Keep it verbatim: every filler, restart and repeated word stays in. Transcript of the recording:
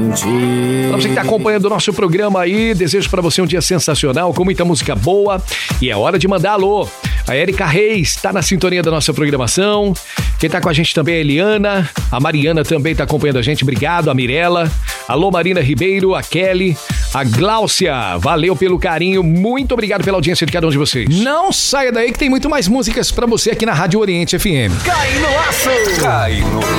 sentir. Pra você que tá acompanhando o nosso programa aí, desejo pra você um dia sensacional, com muita música boa. E é hora de mandar alô. A Érica Reis tá na sintonia da nossa programação. Quem tá com a gente também é a Eliana. A Mariana também tá acompanhando a gente. Obrigado. A Mirella. Alô, Marina Ribeiro. A Kelly. A Gláucia. Valeu pelo carinho. Muito obrigado pela audiência de cada um de vocês. Não saia daí que tem muito mais músicas pra você aqui na Rádio Oriente F M. Cai no laço! Cai no